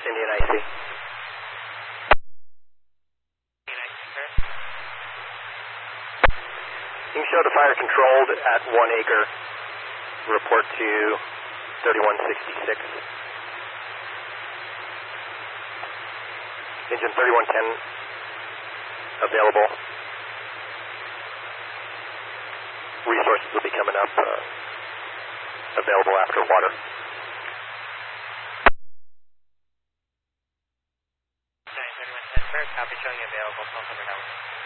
Indian IC. You can show the fire controlled at 1 acre. Report to 3166. Engine 3110 available. Resources will be coming up available after water. 3110 first, copy showing available, 1200 hours.